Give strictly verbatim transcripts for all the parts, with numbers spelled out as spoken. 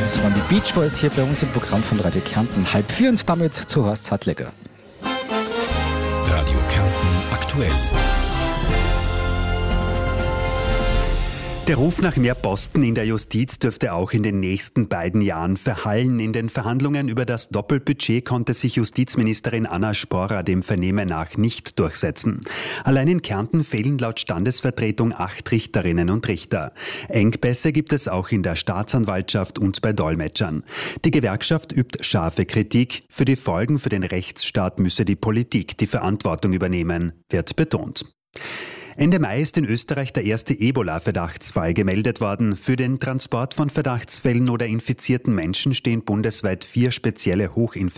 Das waren die Beach Boys hier bei uns im Programm von Radio Kärnten. Halb vier und damit zu Horst Sattleger. Radio Kärnten aktuell. Der Ruf nach mehr Posten in der Justiz dürfte auch in den nächsten beiden Jahren verhallen. In den Verhandlungen über das Doppelbudget konnte sich Justizministerin Anna Sporra dem Vernehmen nach nicht durchsetzen. Allein in Kärnten fehlen laut Standesvertretung acht Richterinnen und Richter. Engpässe gibt es auch in der Staatsanwaltschaft und bei Dolmetschern. Die Gewerkschaft übt scharfe Kritik. Für die Folgen für den Rechtsstaat müsse die Politik die Verantwortung übernehmen, wird betont. Ende Mai ist in Österreich der erste Ebola-Verdachtsfall gemeldet worden. Für den Transport von Verdachtsfällen oder infizierten Menschen stehen bundesweit vier spezielle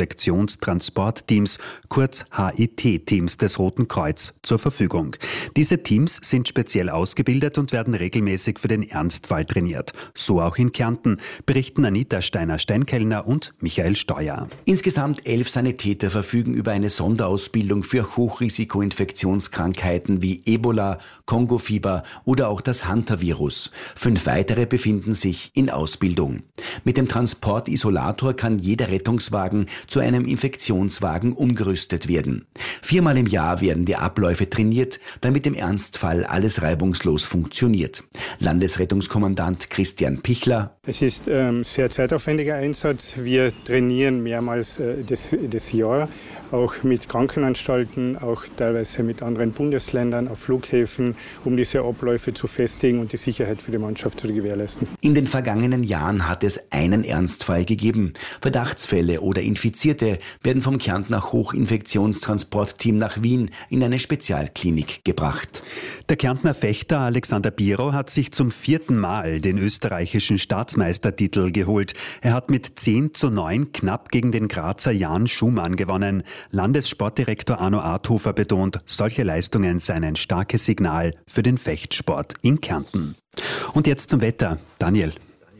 Hochinfektionstransportteams, kurz H I T-Teams des Roten Kreuz, zur Verfügung. Diese Teams sind speziell ausgebildet und werden regelmäßig für den Ernstfall trainiert. So auch in Kärnten, berichten Anita Steiner-Steinkellner und Michael Steuer. Insgesamt elf Sanitäter verfügen über eine Sonderausbildung für Hochrisiko-Infektionskrankheiten wie Ebola, Kongofieber oder auch das Hantavirus. Fünf weitere befinden sich in Ausbildung. Mit dem Transportisolator kann jeder Rettungswagen zu einem Infektionswagen umgerüstet werden. Viermal im Jahr werden die Abläufe trainiert, damit im Ernstfall alles reibungslos funktioniert. Landesrettungskommandant Christian Pichler: Es ist ähm, sehr zeitaufwendiger Einsatz. Wir trainieren mehrmals äh, das, das Jahr, auch mit Krankenanstalten, auch teilweise mit anderen Bundesländern, auf Flughäfen, um diese Abläufe zu festigen und die Sicherheit für die Mannschaft zu gewährleisten. In den vergangenen Jahren hat es einen Ernstfall gegeben. Verdachtsfälle oder Infizierte werden vom Kärntner Hochinfektionstransportteam nach Wien in eine Spezialklinik gebracht. Der Kärntner Fechter Alexander Biro hat sich zum vierten Mal den österreichischen Staatsmeistertitel geholt. Er hat mit zehn zu neun knapp gegen den Grazer Jan Schumann gewonnen. Landessportdirektor Arno Arthofer betont, solche Leistungen seien ein starkes Signal für den Fechtsport in Kärnten. Und jetzt zum Wetter. Daniel.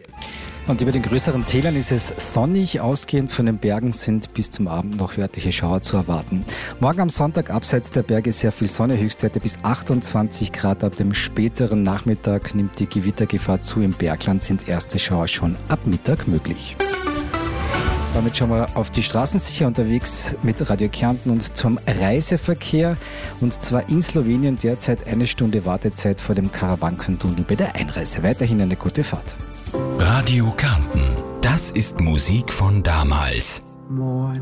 Und über den größeren Tälern ist es sonnig. Ausgehend von den Bergen sind bis zum Abend noch örtliche Schauer zu erwarten. Morgen am Sonntag abseits der Berge sehr viel Sonne, Höchstwerte bis achtundzwanzig Grad. Ab dem späteren Nachmittag nimmt die Gewittergefahr zu. Im Bergland sind erste Schauer schon ab Mittag möglich. Damit schauen wir auf die Straßen, sicher unterwegs mit Radio Kärnten und zum Reiseverkehr. Und zwar in Slowenien derzeit eine Stunde Wartezeit vor dem Karawankentunnel bei der Einreise. Weiterhin eine gute Fahrt. Radio Kärnten, das ist Musik von damals.